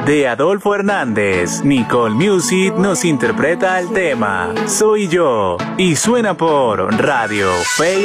de Adolfo Hernández. Nicole Music nos interpreta el tema Soy Yo y suena por Radio Fe.